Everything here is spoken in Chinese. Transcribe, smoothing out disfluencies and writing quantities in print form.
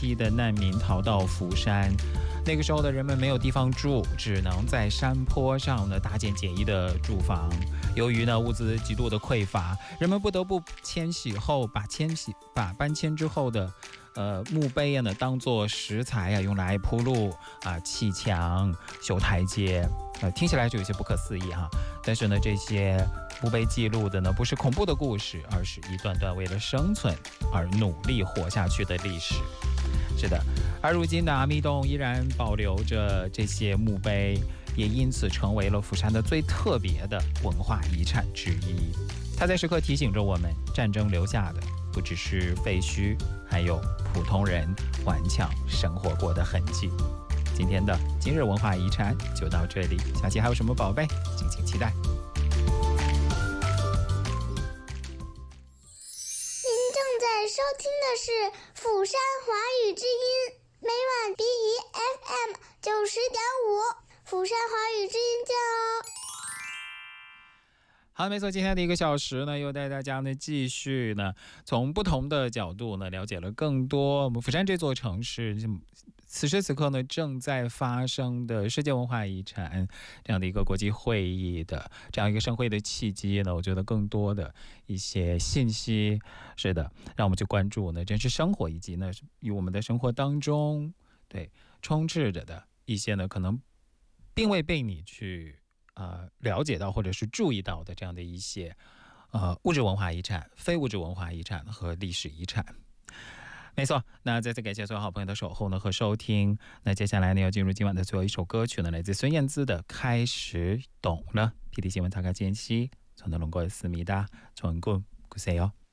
批的难民逃到釜山。那个时候的人们没有地方住，只能在山坡上呢搭建简易的住房。由于呢物资极度的匮乏，人们不得不迁徙后把搬迁之后的墓碑呢当做石材用来铺路砌墙、修台阶。听起来就有些不可思议哈。但是呢，这些墓碑记录的呢不是恐怖的故事，而是一段段为了生存而努力活下去的历史。是的，而如今的阿密洞依然保留着这些墓碑，也因此成为了釜山的最特别的文化遗产之一。它在时刻提醒着我们，战争留下的不只是废墟，还有普通人顽强生活过的痕迹。今天的今日文化遗产就到这里，下期还有什么宝贝，敬请期待。 在收听的是釜山华语之音，每晚 BEFM 90.5，釜山华语之音见哦。 好，没错，今天的1个小时呢，又带大家呢继续呢从不同的角度呢了解了更多我们釜山这座城市此时此刻呢正在发生的世界文化遗产这样的一个国际会议的这样一个盛会的契机呢，我觉得更多的一些信息，是的，让我们去关注呢真实生活，以及呢与我们的生活当中充斥着的一些呢可能并未被你去了解到或者是注意到的这样的一些物质文化遗产、非物质文化遗产和历史遗产。没错，那再次感谢所有好朋友的守候呢和收听。那接下来呢要进入今晚的最后一首歌曲呢，来自孙燕姿的《开始懂了》。PD新闻大家间隙，从的龙过思密达，从顾古塞哟。